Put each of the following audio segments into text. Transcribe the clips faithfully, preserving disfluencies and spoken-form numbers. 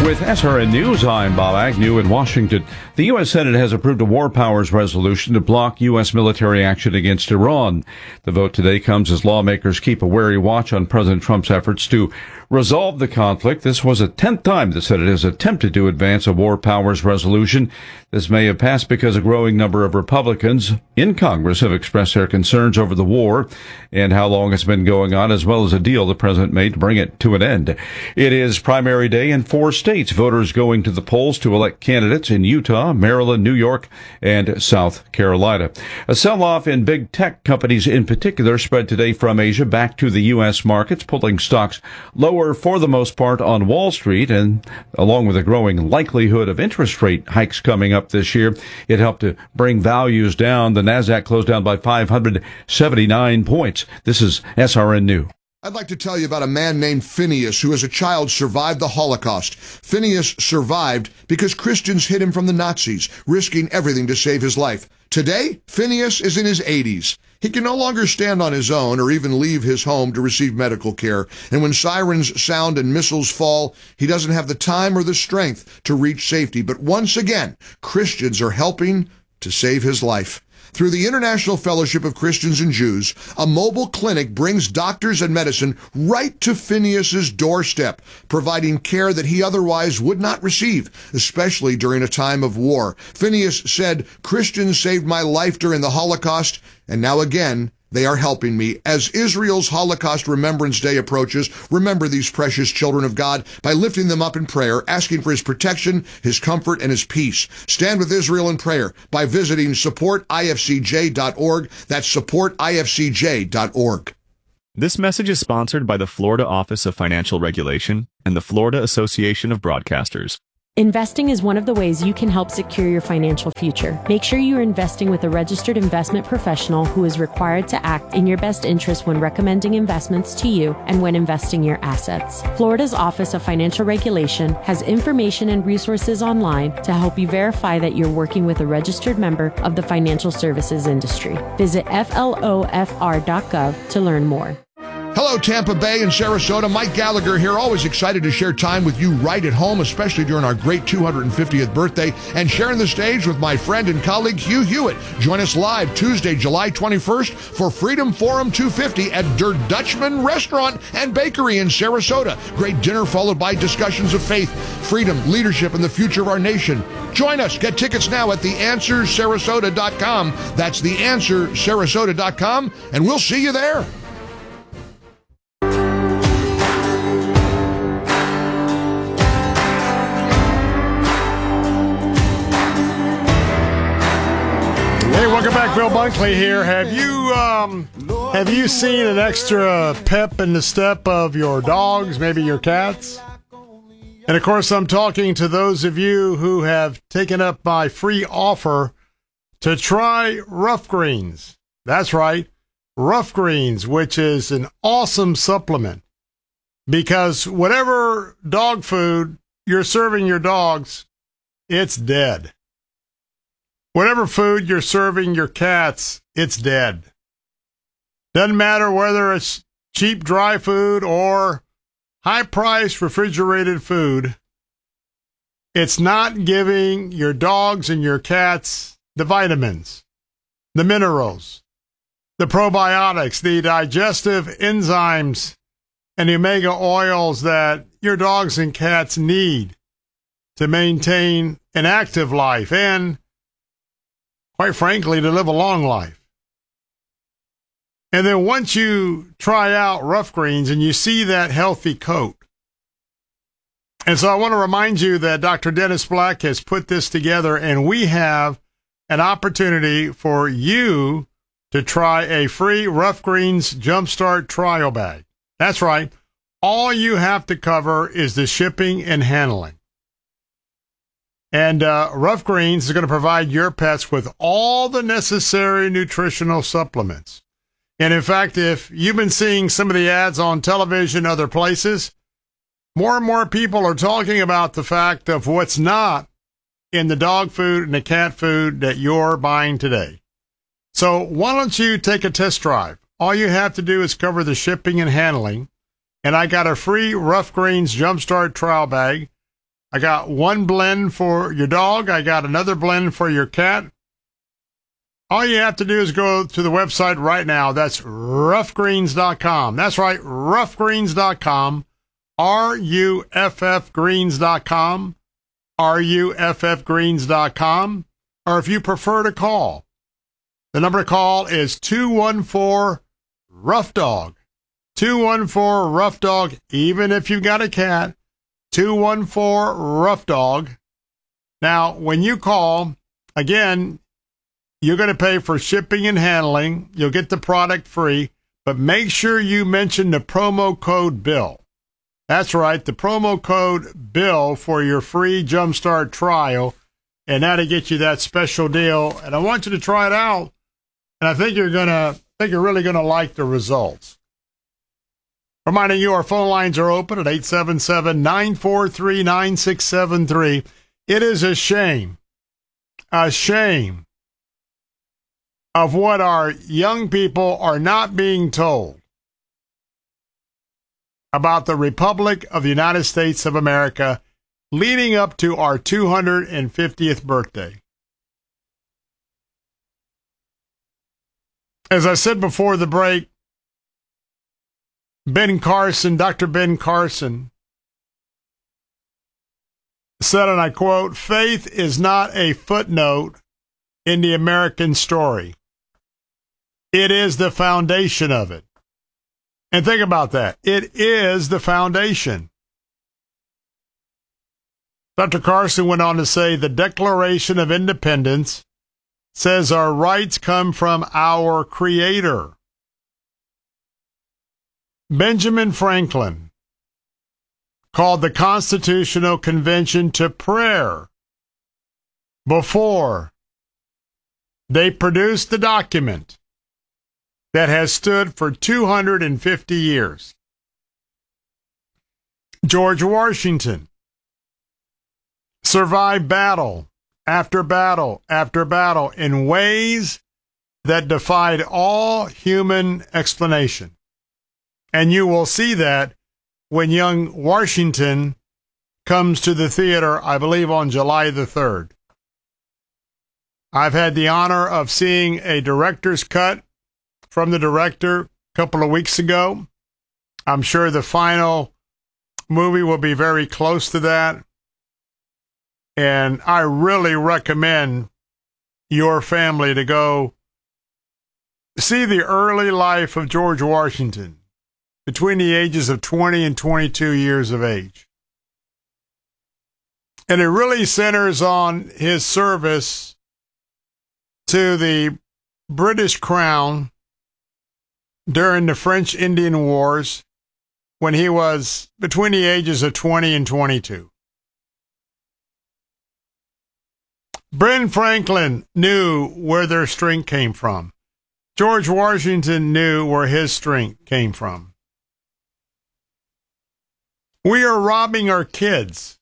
With S R N News, I'm Bob Agnew in Washington. The U S Senate has approved a war powers resolution to block U S military action against Iran. The vote today comes as lawmakers keep a wary watch on President Trump's efforts to resolve the conflict. This was the tenth time the Senate has attempted to advance a war powers resolution. This may have passed because a growing number of Republicans in Congress have expressed their concerns over the war and how long it's been going on, as well as a deal the president made to bring it to an end. It is primary day in four states. Voters going to the polls to elect candidates in Utah, Maryland, New York, and South Carolina. A sell-off in big tech companies in particular spread today from Asia back to the U S markets, pulling stocks lower for the most part on Wall Street, and along with a growing likelihood of interest rate hikes coming up this year, it helped to bring values down. The Nasdaq closed down by five hundred seventy-nine points. This is S R N News. I'd like to tell you about a man named Phineas who as a child survived the Holocaust. Phineas survived because Christians hid him from the Nazis, risking everything to save his life. Today, Phineas is in his eighties. He can no longer stand on his own or even leave his home to receive medical care. And when sirens sound and missiles fall, he doesn't have the time or the strength to reach safety. But once again, Christians are helping to save his life. Through the International Fellowship of Christians and Jews, a mobile clinic brings doctors and medicine right to Phineas's doorstep, providing care that he otherwise would not receive, especially during a time of war. Phineas said, "Christians saved my life during the Holocaust, and now again, they are helping me." As Israel's Holocaust Remembrance Day approaches, remember these precious children of God by lifting them up in prayer, asking for his protection, his comfort, and his peace. Stand with Israel in prayer by visiting support I F C J dot org. That's support I F C J dot org. This message is sponsored by the Florida Office of Financial Regulation and the Florida Association of Broadcasters. Investing is one of the ways you can help secure your financial future. Make sure you are investing with a registered investment professional who is required to act in your best interest when recommending investments to you and when investing your assets. Florida's Office of Financial Regulation has information and resources online to help you verify that you're working with a registered member of the financial services industry. Visit F L O F R dot gov to learn more. Hello, Tampa Bay and Sarasota. Mike Gallagher here, always excited to share time with you right at home, especially during our great two hundred fiftieth birthday, and sharing the stage with my friend and colleague Hugh Hewitt. Join us live Tuesday, July twenty-first for Freedom Forum two fifty at Der Dutchman Restaurant and Bakery in Sarasota. Great dinner followed by discussions of faith, freedom, leadership, and the future of our nation. Join us. Get tickets now at the answer sarasota dot com. That's the answer sarasota dot com, and we'll see you there. Hey, welcome back. Bill Bunkley here. Have you um, have you seen an extra pep in the step of your dogs, maybe your cats? And of course, I'm talking to those of you who have taken up my free offer to try Rough Greens. That's right, Rough Greens, which is an awesome supplement because whatever dog food you're serving your dogs, it's dead. Whatever food you're serving your cats, it's dead. Doesn't matter whether it's cheap dry food or high-priced refrigerated food. It's not giving your dogs and your cats the vitamins, the minerals, the probiotics, the digestive enzymes, and the omega oils that your dogs and cats need to maintain an active life and, quite frankly, to live a long life. And then once you try out Rough Greens and you see that healthy coat. And so I want to remind you that Doctor Dennis Black has put this together, and we have an opportunity for you to try a free Rough Greens Jumpstart trial bag. That's right. All you have to cover is the shipping and handling. And uh, Rough Greens is going to provide your pets with all the necessary nutritional supplements. And in fact, if you've been seeing some of the ads on television, other places, more and more people are talking about the fact of what's not in the dog food and the cat food that you're buying today. So why don't you take a test drive? All you have to do is cover the shipping and handling. And I got a free Rough Greens Jumpstart trial bag I got one blend for your dog. I got another blend for your cat. All you have to do is go to the website right now. That's ruff greens dot com. That's right, ruff greens dot com. R U F F greens dot com. R U F F greens dot com. Or if you prefer to call, the number to call is two one four rough dog. two one four rough dog, even if you've got a cat. two one four rough dog. Now, when you call, again, you're going to pay for shipping and handling. You'll get the product free, but make sure you mention the promo code BILL. That's right, the promo code BILL for your free Jumpstart trial, and that'll get you that special deal. And I want you to try it out, and I think you're gonna I think you're really gonna like the results. Reminding you, our phone lines are open at eight seven seven, nine four three, nine six seven three. It is a shame, a shame of what our young people are not being told about the Republic of the United States of America leading up to our two hundred fiftieth birthday. As I said before the break, Ben Carson, Doctor Ben Carson, said, and I quote, "Faith is not a footnote in the American story. It is the foundation of it." And think about that. It is the foundation. Doctor Carson went on to say, the Declaration of Independence says our rights come from our Creator. Benjamin Franklin called the Constitutional Convention to prayer before they produced the document that has stood for two hundred fifty years. George Washington survived battle after battle after battle in ways that defied all human explanation. And you will see that when young Washington comes to the theater, I believe on July the third. I've had the honor of seeing a director's cut from the director a couple of weeks ago. I'm sure the final movie will be very close to that. And I really recommend your family to go see the early life of George Washington between the ages of twenty and twenty-two years of age. And it really centers on his service to the British Crown during the French Indian Wars when he was between the ages of twenty and twenty-two. Ben Franklin knew where their strength came from. George Washington knew where his strength came from. We are robbing our kids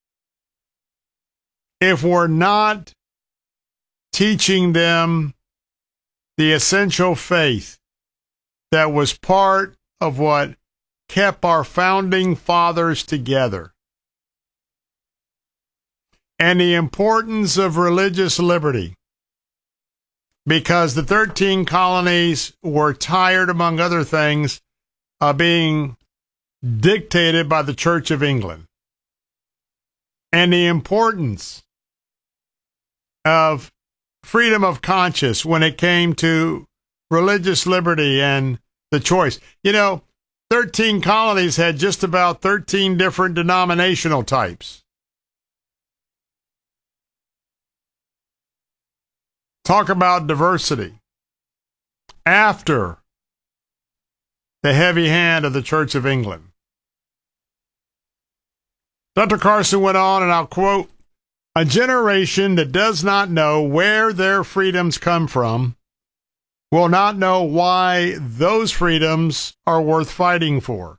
if we're not teaching them the essential faith that was part of what kept our founding fathers together, and the importance of religious liberty, because the thirteen colonies were tired, among other things, of being dictated by the Church of England, and the importance of freedom of conscience when it came to religious liberty and the choice. You know, thirteen colonies had just about thirteen different denominational types. Talk about diversity. After the heavy hand of the Church of England. Doctor Carson went on, and I'll quote, "A generation that does not know where their freedoms come from will not know why those freedoms are worth fighting for.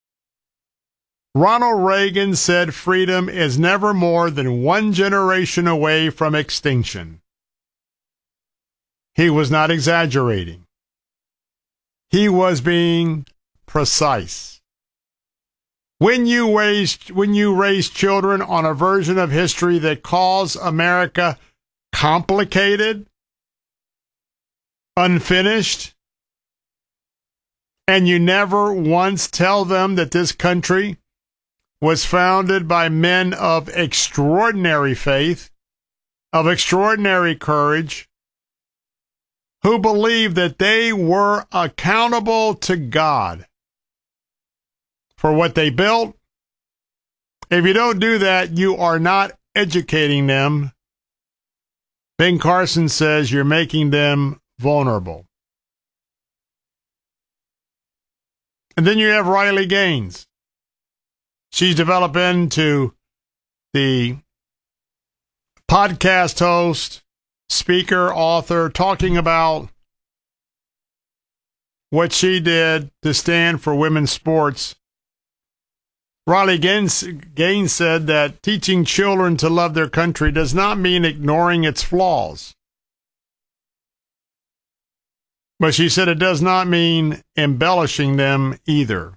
Ronald Reagan said freedom is never more than one generation away from extinction. He was not exaggerating. He was being precise. When you raise when you raise children on a version of history that calls America complicated, unfinished, and you never once tell them that this country was founded by men of extraordinary faith, of extraordinary courage, who believed that they were accountable to God for what they built. If you don't do that, you are not educating them. Ben Carson says you're making them vulnerable. And then you have Riley Gaines. She's developed into the podcast host, speaker, author, talking about what she did to stand for women's sports. Riley Gaines, Gaines said that teaching children to love their country does not mean ignoring its flaws. But she said it does not mean embellishing them either.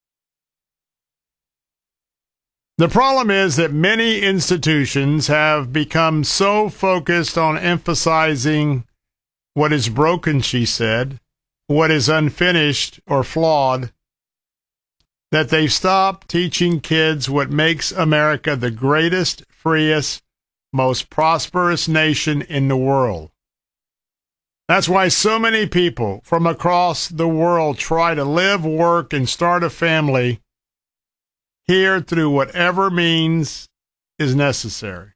The problem is that many institutions have become so focused on emphasizing what is broken, she said, what is unfinished or flawed, that they've stopped teaching kids what makes America the greatest, freest, most prosperous nation in the world. That's why so many people from across the world try to live, work, and start a family here through whatever means is necessary.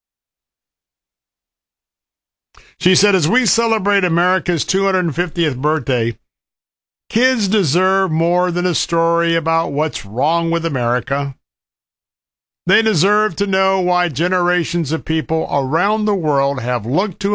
She said, as we celebrate America's two hundred fiftieth birthday, kids deserve more than a story about what's wrong with America. They deserve to know why generations of people around the world have looked to